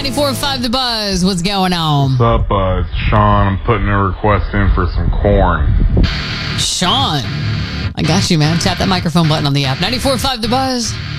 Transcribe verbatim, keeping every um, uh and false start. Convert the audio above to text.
ninety-four point five The Buzz. What's going on? What's up, uh, it's Sean. I'm putting a request in for some corn. Sean. I got you, man. Tap that microphone button on the app. ninety-four point five The Buzz.